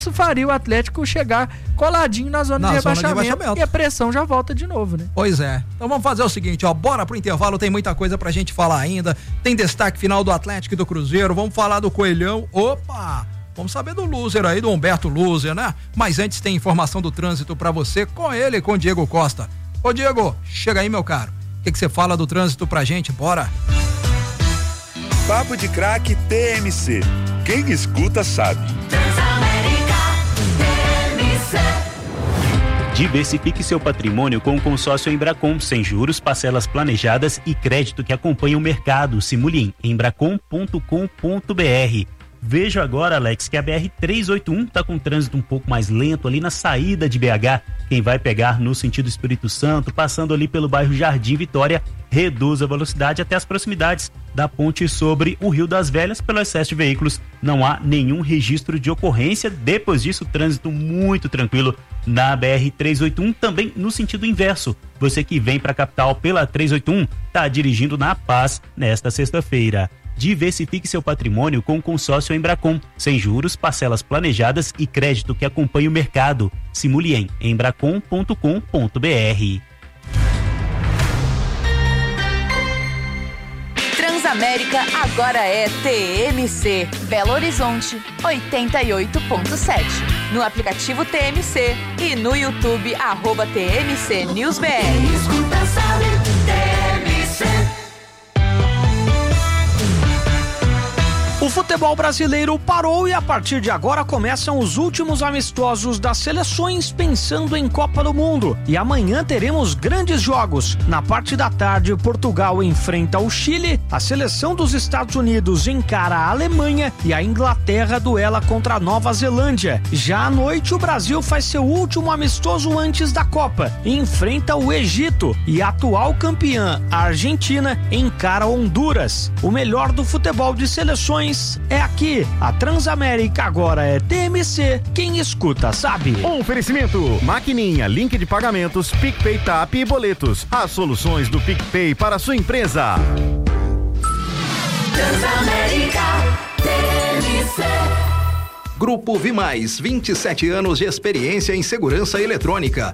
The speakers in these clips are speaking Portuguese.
isso faria o Atlético chegar coladinho na zona de rebaixamento e a pressão já volta de novo, né? Pois é. Então vamos fazer o seguinte, bora pro intervalo, tem muita coisa pra gente falar ainda, tem destaque final do Atlético e do Cruzeiro, vamos falar do Coelhão, vamos saber do loser aí, do Humberto Loser, né? Mas antes tem informação do trânsito pra você com ele, com o Diego Costa. Ô Diego, chega aí, meu caro. O que você fala do trânsito pra gente? Bora! Papo de Craque TMC. Quem escuta sabe. Diversifique seu patrimônio com o consórcio Embracon, sem juros, parcelas planejadas e crédito que acompanha o mercado. Simule em embracon.com.br. Veja agora, Alex, que a BR-381 está com um trânsito um pouco mais lento ali na saída de BH. Quem vai pegar no sentido Espírito Santo, passando ali pelo bairro Jardim Vitória, reduz a velocidade até as proximidades da ponte sobre o Rio das Velhas pelo excesso de veículos. Não há nenhum registro de ocorrência. Depois disso, trânsito muito tranquilo na BR-381, também no sentido inverso. Você que vem para a capital pela 381 está dirigindo na Paz nesta sexta-feira. Diversifique seu patrimônio com o consórcio Embracon, sem juros, parcelas planejadas e crédito que acompanha o mercado. Simule em embracon.com.br. Transamérica agora é TMC, Belo Horizonte 88.7. No aplicativo TMC e no YouTube @TMC News BR. Escuta, sabe, TMC. O futebol brasileiro parou e a partir de agora começam os últimos amistosos das seleções pensando em Copa do Mundo. E amanhã teremos grandes jogos. Na parte da tarde, Portugal enfrenta o Chile, a seleção dos Estados Unidos encara a Alemanha e a Inglaterra duela contra a Nova Zelândia. Já à noite, o Brasil faz seu último amistoso antes da Copa e enfrenta o Egito e a atual campeã, a Argentina, encara Honduras. O melhor do futebol de seleções é aqui. A Transamérica agora é TMC. Quem escuta sabe. Oferecimento: Maquininha, link de pagamentos, PicPay, TAP e boletos. As soluções do PicPay para a sua empresa. Transamérica TMC. Grupo Vimais, 27 anos de experiência em segurança eletrônica.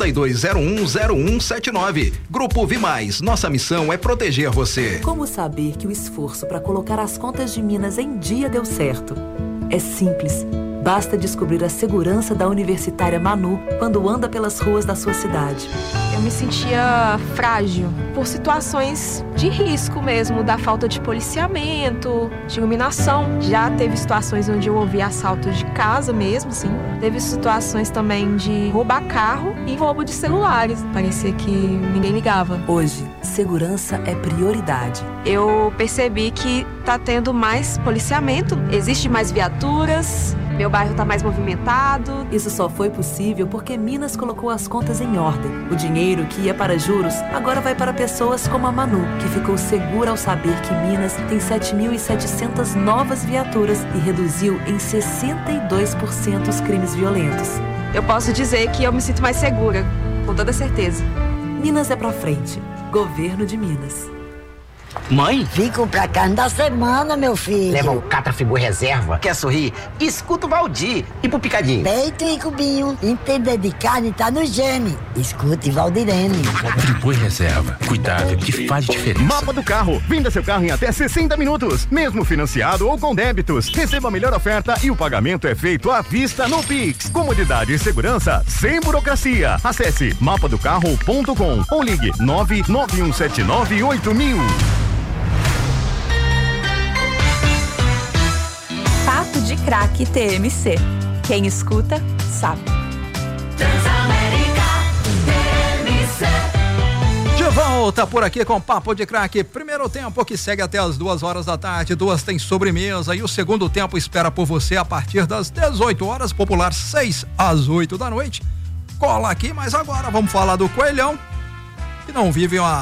32010179. Grupo Vimais, nossa missão é proteger você. Como saber que o esforço para colocar as contas de Minas em dia deu certo? É simples. Basta descobrir a segurança da universitária Manu quando anda pelas ruas da sua cidade. Eu me sentia frágil por situações de risco mesmo, da falta de policiamento, de iluminação. Já teve situações onde eu ouvi assalto de casa mesmo, sim. Teve situações também de roubar carro e roubo de celulares. Parecia que ninguém ligava. Hoje, segurança é prioridade. Eu percebi que tá tendo mais policiamento, existe mais viaturas, meu bairro tá mais movimentado. Isso só foi possível porque Minas colocou as contas em ordem. O dinheiro que ia para juros agora vai para pessoas como a Manu, que ficou segura ao saber que Minas tem 7.700 novas viaturas e reduziu em 62% os crimes violentos. Eu posso dizer que eu me sinto mais segura, com toda certeza. Minas é pra frente. Governo de Minas. Mãe? Vim comprar carne da semana, meu filho. Leva o Catrafigur Reserva. Quer sorrir? Escuta o Valdir. E pro Picadinho? Peito e cubinho. Entender de carne tá no gene. Escute Valdirene. Friboi Reserva. Cuidado que faz diferença. Mapa do Carro. Venda seu carro em até 60 minutos. Mesmo financiado ou com débitos. Receba a melhor oferta e o pagamento é feito à vista no Pix. Comodidade e segurança sem burocracia. Acesse mapadocarro.com ou ligue 991798000. Papo de Craque TMC. Quem escuta, sabe. Transamérica TMC. De volta por aqui com Papo de Craque. Primeiro tempo que segue até as 2 da tarde. 2 tem sobremesa e o segundo tempo espera por você a partir das 18 horas, popular 6 às 8 da noite. Cola aqui, mas agora vamos falar do Coelhão, que não vive uma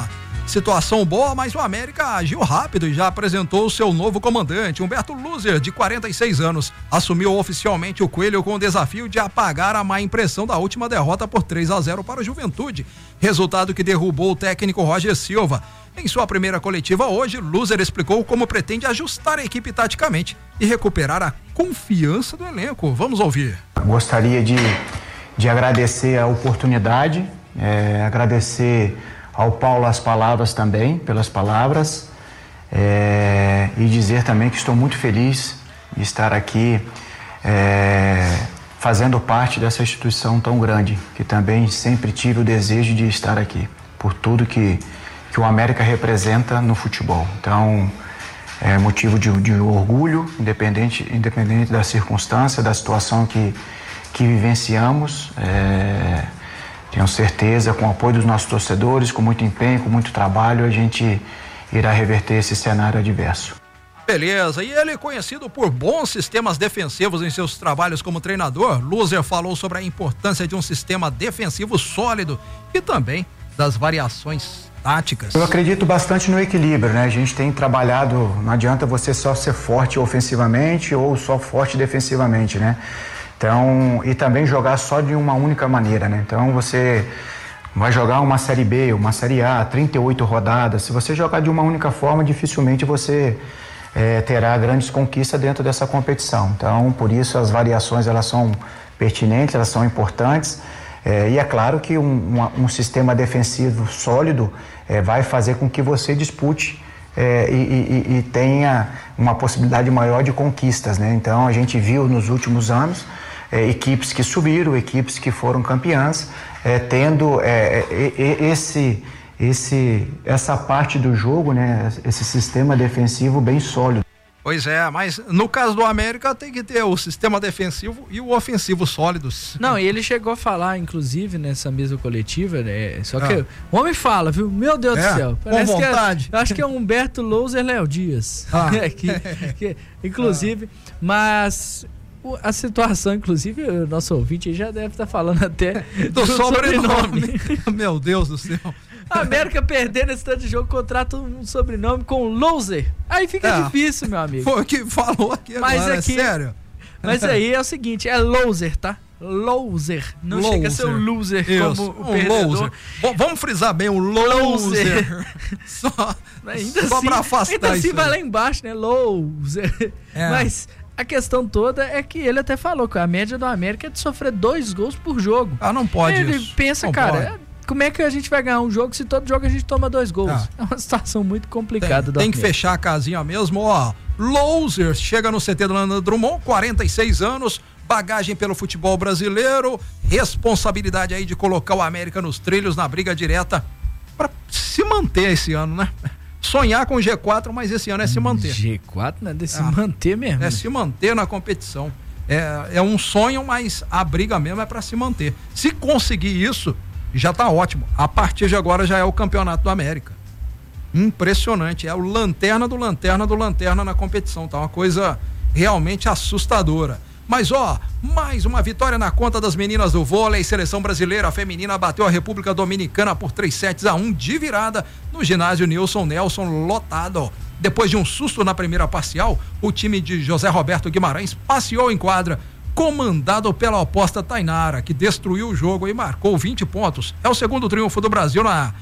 Situação boa, mas o América agiu rápido e já apresentou o seu novo comandante. Humberto Loser, de 46 anos, assumiu oficialmente o Coelho com o desafio de apagar a má impressão da última derrota por 3-0 para o Juventude, resultado que derrubou o técnico Roger Silva. Em sua primeira coletiva hoje, Loser explicou como pretende ajustar a equipe taticamente e recuperar a confiança do elenco. Vamos ouvir. Gostaria de agradecer a oportunidade, agradecer ao Paulo as palavras também, pelas palavras, e dizer também que estou muito feliz de estar aqui fazendo parte dessa instituição tão grande, que também sempre tive o desejo de estar aqui, por tudo que o América representa no futebol. Então, é motivo de orgulho, independente da circunstância, da situação que vivenciamos. Tenho certeza, com o apoio dos nossos torcedores, com muito empenho, com muito trabalho, a gente irá reverter esse cenário adverso. Beleza, e ele, conhecido por bons sistemas defensivos em seus trabalhos como treinador, Loser falou sobre a importância de um sistema defensivo sólido e também das variações táticas. Eu acredito bastante no equilíbrio, né? A gente tem trabalhado, não adianta você só ser forte ofensivamente ou só forte defensivamente, né? Então, e também jogar só de uma única maneira, né? Então você vai jogar uma Série B, uma Série A, 38 rodadas. Se você jogar de uma única forma, dificilmente você terá grandes conquistas dentro dessa competição. Então, por isso as variações elas são pertinentes, elas são importantes. E é claro que um sistema defensivo sólido vai fazer com que você dispute e tenha uma possibilidade maior de conquistas, né? Então a gente viu nos últimos anos equipes que subiram, equipes que foram campeãs, tendo essa parte do jogo, né? Esse sistema defensivo bem sólido. Pois é, mas no caso do América tem que ter o sistema defensivo e o ofensivo sólidos. Não, e ele chegou a falar, inclusive, nessa mesa coletiva, né? Só que o homem fala, viu? Meu Deus do céu. Parece com vontade. Eu acho que é Humberto Loser Léo Dias. Inclusive, mas a situação, inclusive, o nosso ouvinte já deve estar falando até do sobrenome. Meu Deus do céu. A América perdendo esse tanto de jogo, contrata um sobrenome com Loser. Aí fica difícil, meu amigo. Foi o que falou aqui agora, é sério. Mas aí é o seguinte, é Loser, tá? Loser. Não chega a ser o Loser como o perdedor. Loser. Vamos frisar bem o Loser. Só pra afastar então, isso. Então assim vai lá embaixo, né? Loser. Mas a questão toda é que ele até falou que a média do América é de sofrer 2 gols por jogo. Não pode ele isso. Pensa, não cara... pode. Como é que a gente vai ganhar um jogo se todo jogo a gente toma 2 gols? É uma situação muito complicada. Tem que fechar a casinha mesmo, ó. Loser chega no CT do Leandro Drummond, 46 anos, bagagem pelo futebol brasileiro, responsabilidade aí de colocar o América nos trilhos na briga direta pra se manter esse ano, né? Sonhar com o G4, mas esse ano é se manter. G4 não é de se manter mesmo. É se manter na competição. É um sonho, mas a briga mesmo é pra se manter. Se conseguir isso, já tá ótimo. A partir de agora já é o Campeonato do América. Impressionante. É o lanterna do lanterna na competição. Tá uma coisa realmente assustadora. Mas mais uma vitória na conta das meninas do vôlei. Seleção brasileira feminina bateu a República Dominicana por 3-1 de virada no ginásio Nilson Nelson lotado. Depois de um susto na primeira parcial, o time de José Roberto Guimarães passeou em quadra, comandado pela oposta Tainara, que destruiu o jogo e marcou 20 pontos. É o segundo triunfo do Brasil na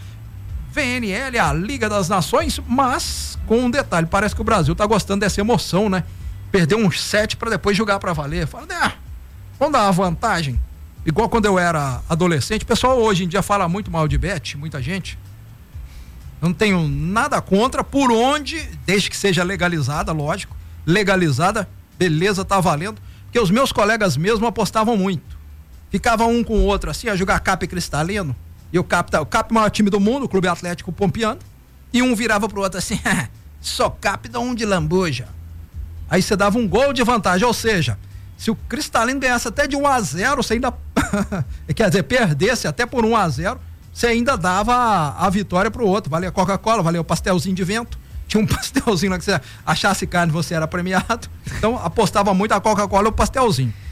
VNL, a Liga das Nações, mas com um detalhe, parece que o Brasil tá gostando dessa emoção, né? Perdeu uns 7 para depois jogar para valer. Fala, vamos dar uma vantagem. Igual quando eu era adolescente, o pessoal hoje em dia fala muito mal de bet, muita gente. Não tenho nada contra, por onde, desde que seja legalizada, lógico, legalizada, beleza, tá valendo. Porque os meus colegas mesmo apostavam muito. Ficava um com o outro assim, a jogar Cap Cristalino. E o Cap maior time do mundo, o Clube Atlético Pompeando. E um virava pro outro assim, só Cap dá um de lambuja. Aí você dava um gol de vantagem, ou seja, se o Cristalino ganhasse até de 1-0, você ainda, quer dizer, perdesse até por 1-0, você ainda dava a vitória pro outro. Valia Coca-Cola, valia o pastelzinho de vento. Tinha um pastelzinho lá que você achasse carne, você era premiado. Então apostava muito a Coca-Cola e o pastelzinho.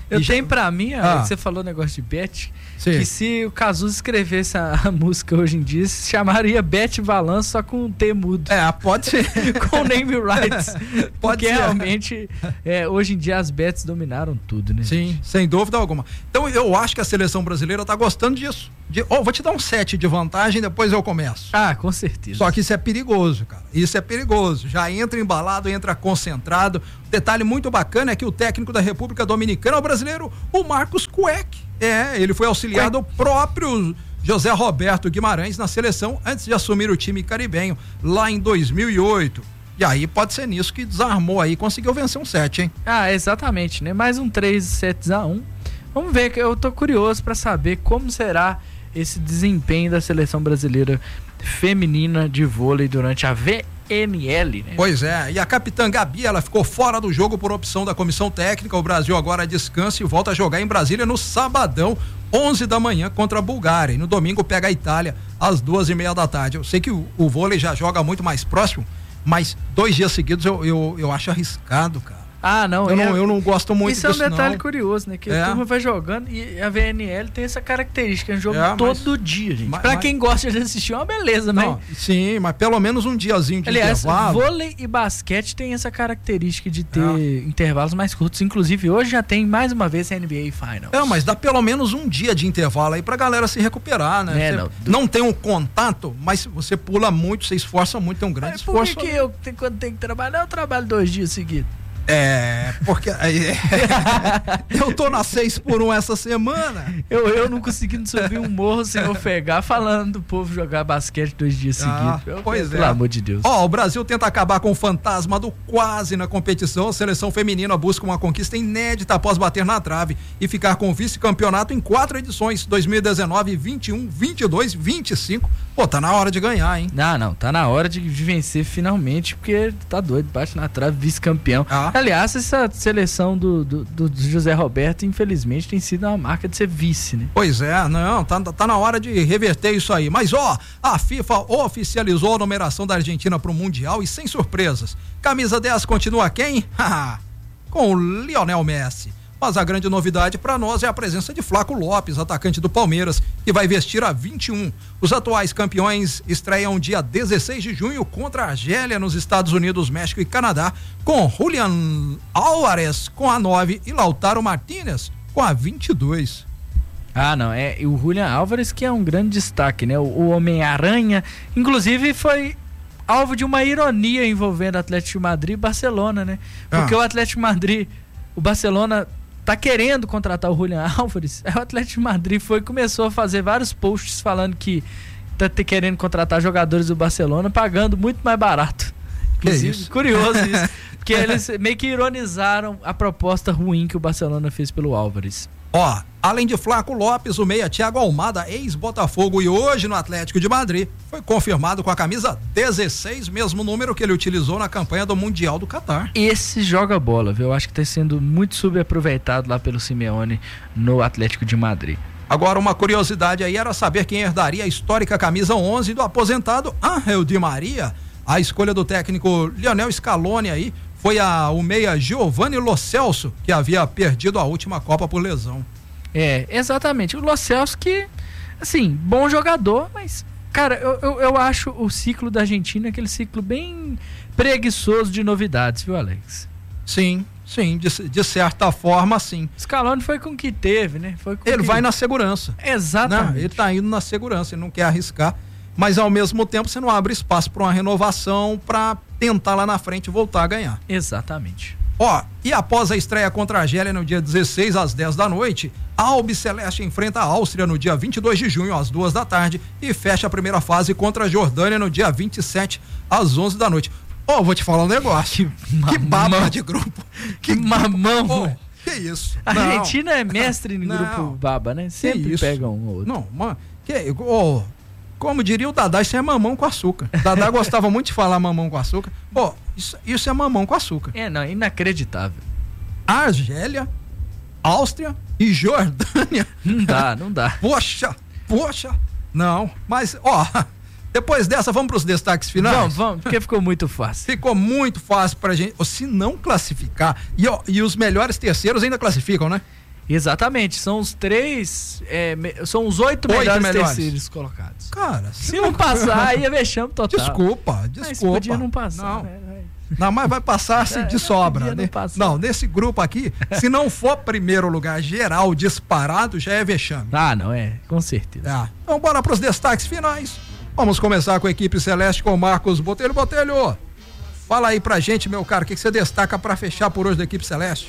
Eu tenho pra mim, você falou negócio de bet, que se o Cazuza escrevesse a música hoje em dia, se chamaria Bet Balanço, só com um T mudo. Pode ser. Com name rights. Porque realmente, hoje em dia as bets dominaram tudo, né? Sim, sem dúvida alguma. Então eu acho que a seleção brasileira tá gostando disso. Vou te dar um 7 de vantagem, depois eu começo. Com certeza. Só que isso é perigoso, cara. Isso é perigoso. Já entra embalado, entra concentrado. Detalhe muito bacana é que o técnico da República Dominicana é o brasileiro, o Marcos Cueck. Ele foi auxiliar do próprio José Roberto Guimarães na seleção antes de assumir o time caribenho lá em 2008. E aí pode ser nisso que desarmou aí, conseguiu vencer um 7, hein? Exatamente, né? Mais um 3-7-1. Vamos ver, que eu tô curioso para saber como será esse desempenho da seleção brasileira feminina de vôlei durante a VNL, né? Pois é, e a capitã Gabi, ela ficou fora do jogo por opção da comissão técnica. O Brasil agora descansa e volta a jogar em Brasília no sabadão, 11 da manhã, contra a Bulgária. E no domingo pega a Itália às 2:30 da tarde. Eu sei que o vôlei já joga muito mais próximo, mas 2 dias seguidos eu acho arriscado, cara. Não, eu não gosto muito disso, isso é um detalhe curioso, né? Que a turma vai jogando e a VNL tem essa característica, é um jogo todo dia, gente. Pra quem gosta de assistir é uma beleza, né? Sim, mas pelo menos um diazinho de intervalo. Vôlei e basquete tem essa característica de ter intervalos mais curtos. Inclusive, hoje já tem mais uma vez a NBA Finals. Mas dá pelo menos um dia de intervalo aí pra galera se recuperar, né? Não tem um contato, mas você pula muito, você esforça muito, tem um grande esforço. Por que quando tem que trabalhar, eu trabalho 2 dias seguidos? Porque eu tô na 6x1 essa semana. Eu não conseguindo subir um morro sem ofegar, falando do povo jogar basquete 2 dias seguidos. Pelo amor de Deus. O Brasil tenta acabar com o fantasma do quase na competição. A seleção feminina busca uma conquista inédita após bater na trave e ficar com o vice-campeonato em 4 edições: 2019, 21, 22, 25. Tá na hora de ganhar, hein? Não, tá na hora de vencer finalmente, porque tá doido, bate na trave, vice-campeão. Aliás, essa seleção do José Roberto, infelizmente, tem sido uma marca de ser vice, né? Pois é, tá na hora de reverter isso aí. Mas a FIFA oficializou a numeração da Argentina pro Mundial e sem surpresas. Camisa 10 continua quem? Com o Lionel Messi. Mas a grande novidade para nós é a presença de Flaco Lopes, atacante do Palmeiras, que vai vestir a 21. Os atuais campeões estreiam dia 16 de junho contra a Argélia nos Estados Unidos, México e Canadá, com Julián Álvarez com a 9 e Lautaro Martínez com a 22. O Julián Álvarez que é um grande destaque, né? O Homem-Aranha, inclusive foi alvo de uma ironia envolvendo Atlético de Madrid e Barcelona, né? Porque o Atlético de Madrid, o Barcelona tá querendo contratar o Julián Álvarez. Aí o Atlético de Madrid começou a fazer vários posts falando que tá querendo contratar jogadores do Barcelona pagando muito mais barato. Inclusive, curioso isso. Porque eles meio que ironizaram a proposta ruim que o Barcelona fez pelo Álvarez. Além de Flaco Lopes, o meia Thiago Almada, ex-Botafogo e hoje no Atlético de Madrid, foi confirmado com a camisa 16, mesmo número que ele utilizou na campanha do Mundial do Catar. Esse joga bola, viu? Eu acho que está sendo muito subaproveitado lá pelo Simeone no Atlético de Madrid. Agora, uma curiosidade aí era saber quem herdaria a histórica camisa 11 do aposentado Ángel Di Maria. A escolha do técnico Lionel Scaloni aí foi o meia Giovanni Lo Celso, que havia perdido a última Copa por lesão. Exatamente. O Lo Celso que, assim, bom jogador, mas, cara, eu acho o ciclo da Argentina aquele ciclo bem preguiçoso de novidades, viu, Alex? Sim, de certa forma, sim. Scaloni foi com o que teve, né? Ele vai na segurança. Exatamente. Ele tá indo na segurança, ele não quer arriscar, mas ao mesmo tempo você não abre espaço para uma renovação para tentar lá na frente voltar a ganhar. Exatamente. E após a estreia contra a Argélia no dia 16 às 10 da noite, a Albiceleste enfrenta a Áustria no dia 22 de junho às 2 da tarde e fecha a primeira fase contra a Jordânia no dia 27 às 11 da noite. Vou te falar um negócio. Que baba de grupo. Que mamão. Que isso? A Argentina é mestre em grupo baba, né? Sempre pega um ou outro. Não, mano. Como diria o Dadá, isso é mamão com açúcar. Dadá gostava muito de falar mamão com açúcar. Isso é mamão com açúcar. Inacreditável. Argélia, Áustria e Jordânia. Não dá. Poxa. Não, mas, depois dessa, vamos para os destaques finais? Vamos, porque ficou muito fácil. Ficou muito fácil pra gente. Se não classificar, e os melhores terceiros ainda classificam, né? Exatamente, são os 3, são os 8 melhores terceiros colocados. Cara, se não passar, aí é vexame total. Desculpa. Mas podia não passar, não. Né? Não, mas vai passar-se de sobra, né? Não, nesse grupo aqui, se não for primeiro lugar geral disparado, já é vexame. Não é, com certeza. Então bora pros destaques finais. Vamos começar com a equipe celeste com o Marcos Botelho. Botelho, fala aí pra gente, meu cara, o que você destaca pra fechar por hoje da equipe celeste?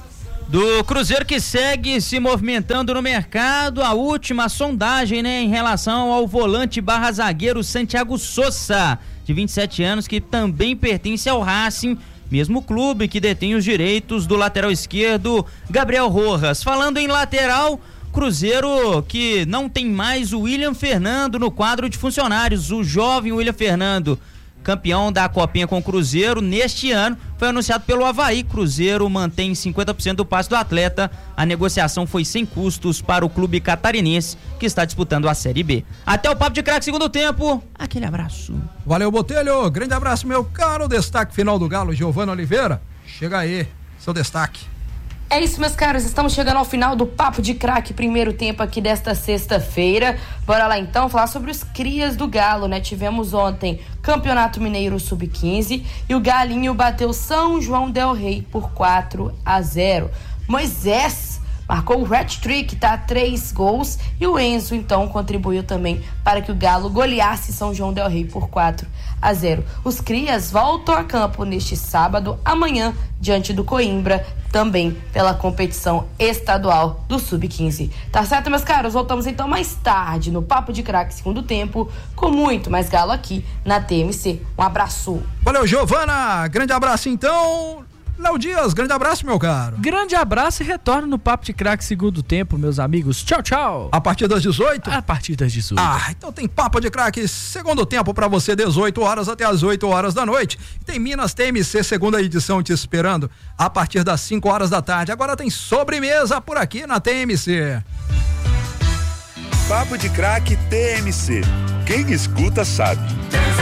Do Cruzeiro, que segue se movimentando no mercado, a última sondagem, né, em relação ao volante / zagueiro Santiago Sousa, de 27 anos, que também pertence ao Racing, mesmo clube que detém os direitos do lateral esquerdo Gabriel Rojas. Falando em lateral, Cruzeiro que não tem mais o William Fernando no quadro de funcionários. O jovem William Fernando, campeão da Copinha com o Cruzeiro neste ano, foi anunciado pelo Avaí. Cruzeiro mantém 50% do passe do atleta. A negociação foi sem custos para o clube catarinense, que está disputando a Série B. Até o Papo de Craque segundo tempo. Aquele abraço. Valeu, Botelho. Grande abraço, meu caro. Destaque final do Galo, Giovana Oliveira. Chega aí, seu destaque. É isso, meus caros, estamos chegando ao final do Papo de Craque, primeiro tempo aqui desta sexta-feira. Bora lá então falar sobre os crias do Galo, né? Tivemos ontem Campeonato Mineiro Sub-15 e o Galinho bateu São João del Rei por 4-0. Moisés marcou o hat-trick, tá? 3 gols, e o Enzo então contribuiu também para que o Galo goleasse São João del Rei por 4-0. Os crias voltam a campo neste sábado, amanhã, diante do Coimbra, também pela competição estadual do Sub-15. Tá certo, meus caros? Voltamos então mais tarde no Papo de Craque segundo tempo, com muito mais Galo aqui na TMC. Um abraço. Valeu, Giovana. Grande abraço então. Léo Dias, grande abraço, meu caro. Grande abraço e retorno no Papo de Craque segundo tempo, meus amigos. Tchau, tchau. A partir das 18? A partir das 18. Então tem Papo de Craque segundo tempo pra você, 18 horas até as 8 horas da noite. Tem Minas TMC segunda edição te esperando a partir das 5 horas da tarde. Agora tem sobremesa por aqui na TMC. Papo de Craque TMC. Quem escuta sabe.